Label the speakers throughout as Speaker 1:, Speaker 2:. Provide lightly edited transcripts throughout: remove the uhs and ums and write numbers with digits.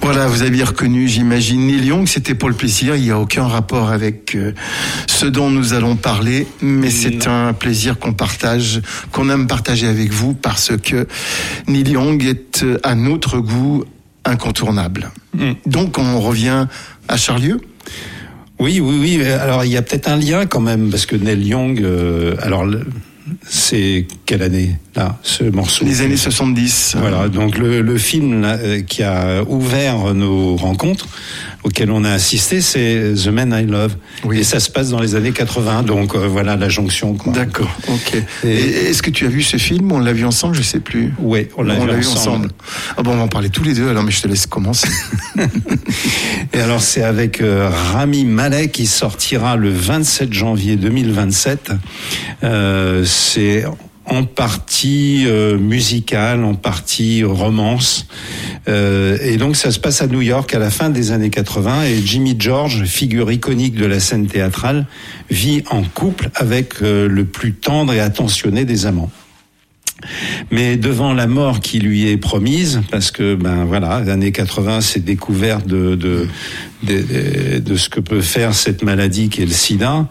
Speaker 1: Voilà, vous avez reconnu, j'imagine, Neil Young, c'était pour le plaisir, il n'y a aucun rapport avec ce dont nous allons parler, mais c'est un plaisir qu'on aime partager avec vous, parce que Neil Young est, à notre goût, incontournable. Donc on revient à Charlieu.
Speaker 2: Oui. Alors il y a peut-être un lien quand même, parce que Neil Young, c'est quelle année là, ce morceau?
Speaker 1: Les années 70.
Speaker 2: Voilà, donc le film là, qui a ouvert nos rencontres, auquel on a assisté, c'est The Man I Love. Oui. Et ça se passe dans les années 80, donc voilà la jonction, quoi.
Speaker 1: D'accord, ok. Et est-ce que tu as vu ce film? On l'a vu ensemble, je sais plus.
Speaker 2: Oui, on l'a vu ensemble.
Speaker 1: Ah bon, on va en parler tous les deux, alors, mais je te laisse commencer.
Speaker 2: Et alors c'est avec Rami Malek, qui sortira le 27 janvier 2027. C'est en partie musicale, en partie romance. Et donc ça se passe à New York à la fin des années 80, et Jimmy George, figure iconique de la scène théâtrale, vit en couple avec le plus tendre et attentionné des amants. Mais devant la mort qui lui est promise, parce que les années 80, c'est découverte de ce que peut faire cette maladie qui est le sida.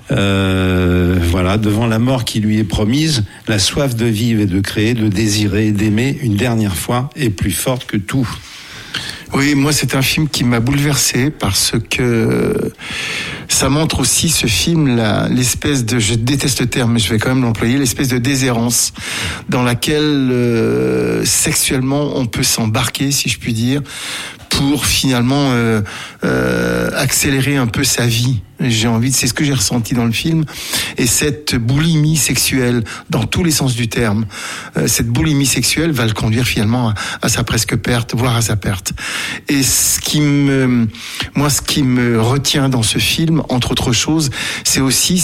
Speaker 2: Devant la mort qui lui est promise, la soif de vivre et de créer, de désirer et d'aimer une dernière fois est plus forte que tout.
Speaker 1: Oui, moi c'est un film qui m'a bouleversé, parce que ça montre aussi, ce film, l'espèce de, je déteste le terme mais je vais quand même l'employer, l'espèce de déshérence dans laquelle sexuellement on peut s'embarquer, si je puis dire, pour finalement accélérer un peu sa vie. C'est ce que j'ai ressenti dans le film, et cette boulimie sexuelle dans tous les sens du terme, cette boulimie sexuelle va le conduire finalement à sa presque perte, voire à sa perte. Et ce qui me retient dans ce film, entre autres choses, c'est aussi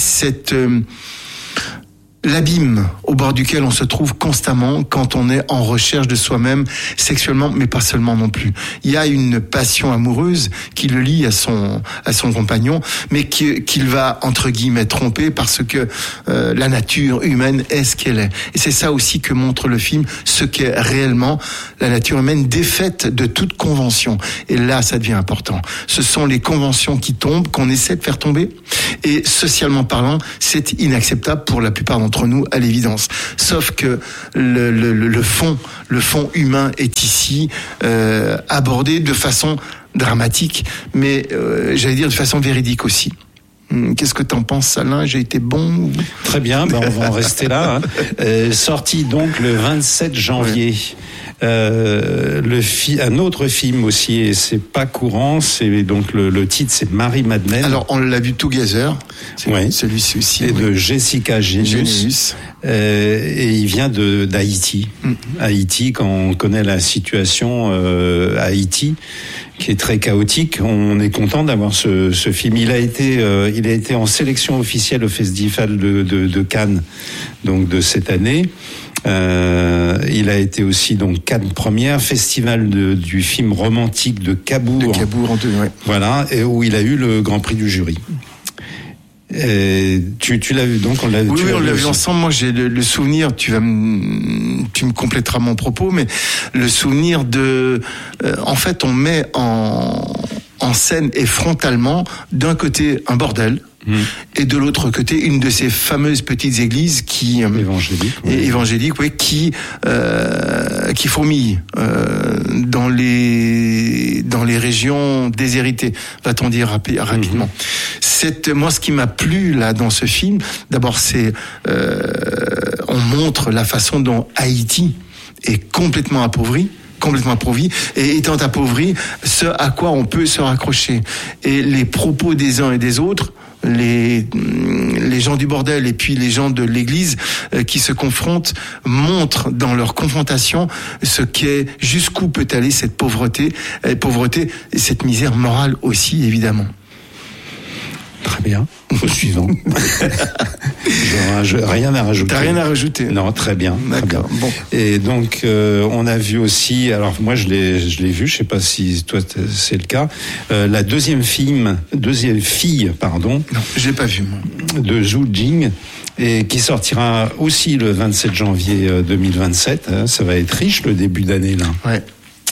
Speaker 1: l'abîme au bord duquel on se trouve constamment quand on est en recherche de soi-même sexuellement, mais pas seulement non plus. Il y a une passion amoureuse qui le lie à son compagnon, mais qu'il va entre guillemets tromper, parce que la nature humaine est ce qu'elle est. Et c'est ça aussi que montre le film, ce qu'est réellement la nature humaine, défaite de toute convention. Et là, ça devient important. Ce sont les conventions qui tombent, qu'on essaie de faire tomber. Et socialement parlant, c'est inacceptable pour la plupart d'entre nous, à l'évidence. Sauf que le fond humain est ici abordé de façon dramatique, mais j'allais dire de façon véridique aussi. Qu'est-ce que t'en penses, Alain? J'ai été bon?
Speaker 2: Très bien, on va en rester là. Sorti donc le 27 janvier. Un autre film aussi, et c'est pas courant, c'est donc le titre, c'est Marie-Madeleine.
Speaker 1: Alors on l'a vu Together, celui-ci aussi,
Speaker 2: et de Jessica Genius. Et il vient d'Haïti. Haïti, quand on connaît la situation à Haïti, qui est très chaotique, on est content d'avoir ce film. Il a été en sélection officielle au Festival de Cannes, donc de cette année. Il a été aussi donc Cannes Première, festival du film romantique de Cabourg.
Speaker 1: De Cabourg,
Speaker 2: voilà, et où il a eu le Grand Prix du jury. Et tu l'as vu, donc on l'a vu.
Speaker 1: Oui, on l'a vu ensemble. Moi, j'ai le souvenir. Tu me compléteras mon propos, mais le souvenir de, en fait, on met en scène et frontalement, d'un côté un bordel. Et de l'autre côté, une de ces fameuses petites églises qui évangéliques, qui fourmillent dans les régions déshéritées, va-t-on dire rapidement. Moi, ce qui m'a plu là dans ce film, d'abord, c'est on montre la façon dont Haïti est complètement appauvri, et étant appauvri, ce à quoi on peut se raccrocher. Et les propos des uns et des autres, les gens du bordel et puis les gens de l'église qui se confrontent, montrent dans leur confrontation ce qu'est, jusqu'où peut aller cette pauvreté et cette misère morale aussi, évidemment.
Speaker 2: Très bien. Au suivant. Rien à rajouter.
Speaker 1: T'as rien à rajouter?
Speaker 2: Non, très bien.
Speaker 1: D'accord.
Speaker 2: Très bien.
Speaker 1: Bon.
Speaker 2: Et donc, on a vu aussi, alors moi je l'ai vu, je sais pas si toi c'est le cas, la deuxième fille,
Speaker 1: Non, j'ai pas vu, moi.
Speaker 2: De Zhu Jing, et qui sortira aussi le 27 janvier 2027. Ça va être riche le début d'année là.
Speaker 1: Ouais.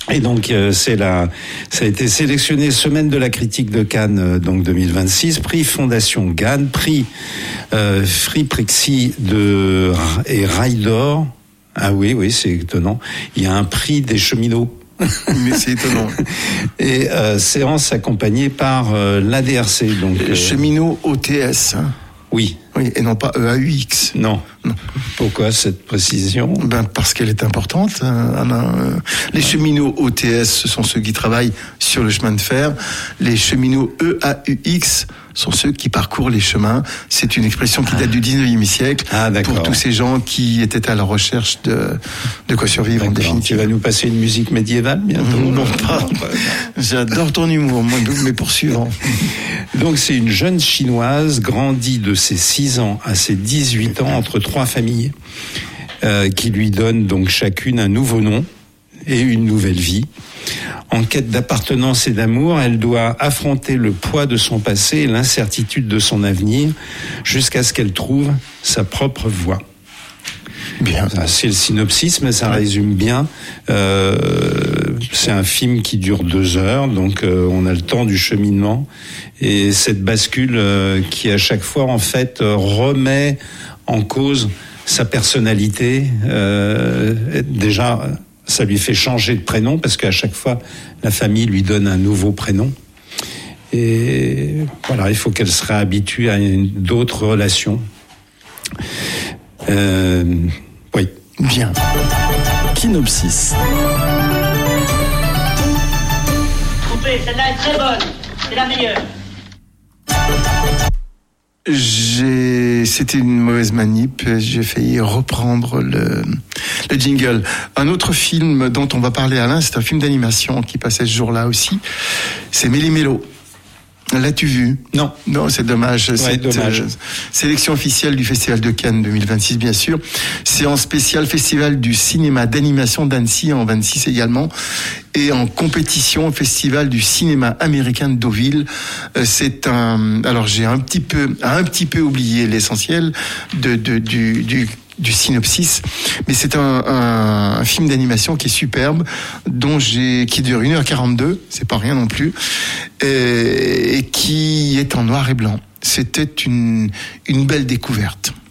Speaker 2: Et donc ça a été sélectionné Semaine de la critique de Cannes donc 2026, prix Fondation Cannes, prix Free Prixi et Rail d'Or. Ah oui, c'est étonnant. Il y a un prix des cheminots.
Speaker 1: Mais c'est étonnant.
Speaker 2: Et séance accompagnée par l'ADRC, donc
Speaker 1: cheminot OTS. Hein.
Speaker 2: Oui,
Speaker 1: et non pas EAUX.
Speaker 2: Non. Pourquoi cette précision ?
Speaker 1: Parce qu'elle est importante. Les cheminots OTS, ce sont ceux qui travaillent sur le chemin de fer. Les cheminots EAUX sont ceux qui parcourent les chemins. C'est une expression qui date du 19e siècle pour tous ces gens qui étaient à la recherche de quoi survivre en définitive.
Speaker 2: Tu vas nous passer une musique médiévale bientôt ?
Speaker 1: Non, pas. J'adore ton humour, mais poursuivant.
Speaker 2: Donc c'est une jeune chinoise grandie de ses 6 ans à ses 18 ans entre 3 familles qui lui donnent donc chacune un nouveau nom et une nouvelle vie. En quête d'appartenance et d'amour, elle doit affronter le poids de son passé et l'incertitude de son avenir jusqu'à ce qu'elle trouve sa propre voie. Bien. C'est le synopsis, mais ça résume bien. C'est un film qui dure 2 heures, donc on a le temps du cheminement et cette bascule qui à chaque fois en fait remet en cause sa personnalité. Déjà, ça lui fait changer de prénom parce qu'à chaque fois la famille lui donne un nouveau prénom. Et voilà, il faut qu'elle se réhabitue à d'autres relations. Oui.
Speaker 1: Bien.
Speaker 3: Kinopsis.
Speaker 4: Coupez, celle-là est très bonne. C'est la meilleure.
Speaker 1: C'était une mauvaise manip. J'ai failli reprendre le jingle. Un autre film dont on va parler, Alain, c'est un film d'animation qui passait ce jour-là aussi. C'est Méli-Mélo. L'as-tu vu ?
Speaker 2: Non.
Speaker 1: Non, c'est dommage.
Speaker 2: Ouais, dommage.
Speaker 1: Sélection officielle du Festival de Cannes 2026, bien sûr. Séance spéciale Festival du cinéma d'animation d'Annecy en 26 également. Et en compétition au Festival du cinéma américain de Deauville. Alors j'ai un petit peu oublié l'essentiel du synopsis, mais c'est un film d'animation qui est superbe, qui dure 1h42, c'est pas rien non plus, et qui est en noir et blanc. C'était une belle découverte.